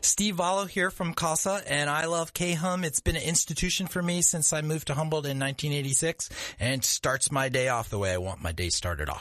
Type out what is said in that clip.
Steve Vallo here from CASA, and I love K-Hum. It's been an institution for me since I moved to Humboldt in 1986, and starts my day off the way I want my day started off.